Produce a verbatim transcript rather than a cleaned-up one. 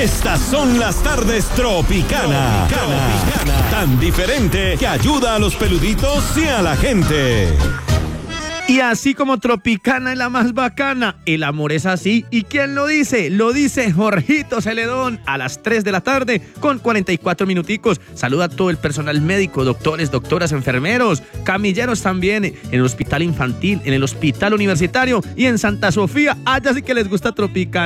Estas son las tardes Tropicana. Tropicana. Tan diferente que ayuda a los peluditos y a la gente. Y así como Tropicana es la más bacana, el amor es así. ¿Y quién lo dice? Lo dice Jorgito Celedón a las tres de la tarde con cuarenta y cuatro minuticos. Saluda a todo el personal médico, doctores, doctoras, enfermeros, camilleros también, en el hospital infantil, en el hospital universitario y en Santa Sofía. Allá sí que les gusta Tropicana.